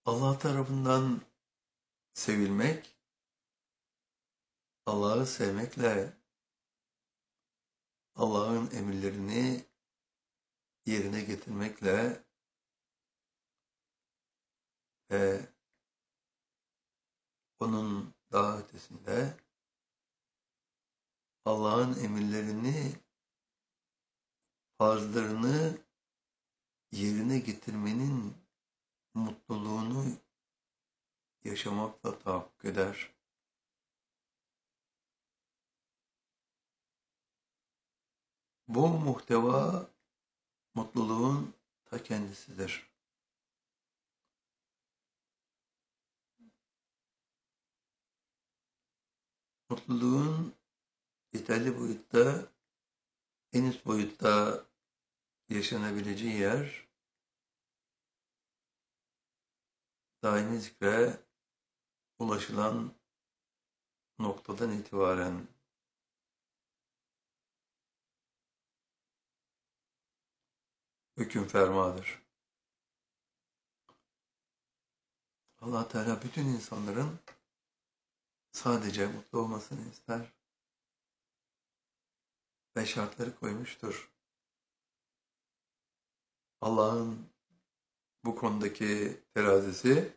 Allah tarafından sevilmek, Allah'ı sevmekle Allah'ın emirlerini yerine getirmekle ve onun daha ötesinde Allah'ın emirlerini, farzlarını yerine getirmenin mutluluğunu yaşamakla tahakkuk eder. Bu muhteva mutluluğun ta kendisidir. Mutluluğun yeterli boyutta, en üst boyutta yaşanabileceği yer, daimi zikre ulaşılan noktadan itibaren hüküm fermadır. Allah Teala bütün insanların sadece mutlu olmasını ister ve şartları koymuştur. Allah'ın bu konudaki terazisi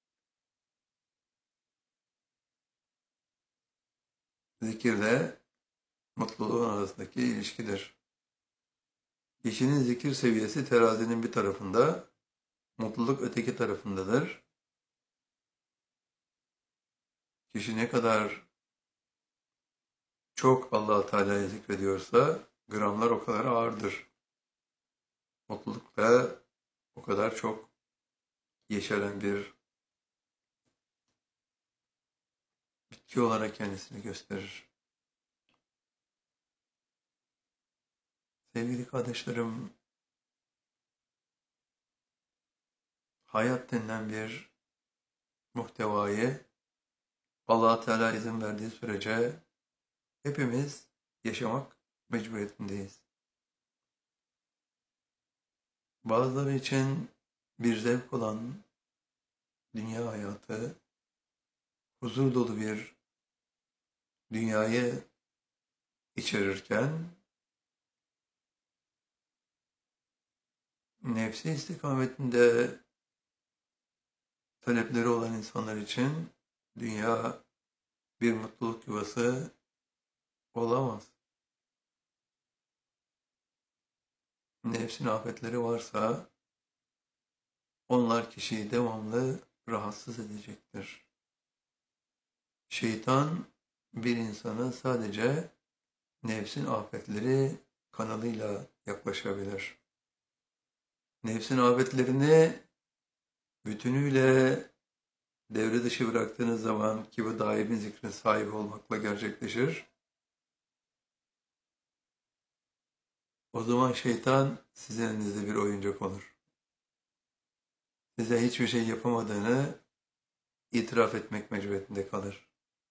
zikirle mutluluğun arasındaki ilişkidir. Kişinin zikir seviyesi terazinin bir tarafında, mutluluk öteki tarafındadır. Kişi ne kadar çok Allah Teala'yı zikrediyorsa gramlar o kadar ağırdır. Mutluluk da o kadar çok yeşeren bir bitki olarak kendisini gösterir. Sevgili kardeşlerim, hayat denilen bir muhtevayı Allah Teala izin verdiği sürece hepimiz yaşamak mecburiyetindeyiz. Bazıları için bir zevk olan dünya hayatı, huzur dolu bir dünyayı içerirken, nefsi istikametinde talepleri olan insanlar için dünya bir mutluluk yuvası olamaz. Nefsin afetleri varsa onlar kişiyi devamlı rahatsız edecektir. Şeytan bir insana sadece nefsin afetleri kanalıyla yaklaşabilir. Nefsin afetlerini bütünüyle devre dışı bıraktığınız zaman ki bu daimi zikrin sahibi olmakla gerçekleşir. O zaman şeytan sizin elinizde bir oyuncak olur. Size hiçbir şey yapamadığını itiraf etmek mecburiyetinde kalır.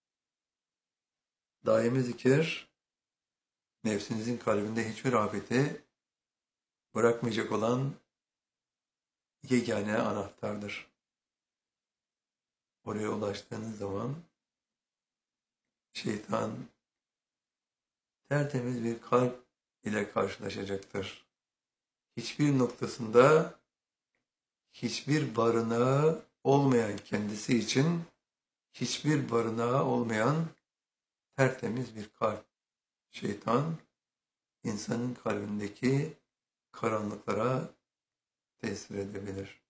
Daimi zikir, nefsinizin kalbinde hiçbir afeti bırakmayacak olan yegane anahtardır. Oraya ulaştığınız zaman şeytan tertemiz bir kalp ile karşılaşacaktır. Hiçbir noktasında hiçbir barınağı olmayan kendisi için hiçbir barınağı olmayan tertemiz bir kalp. Şeytan insanın kalbindeki karanlıklara tesir edebilir.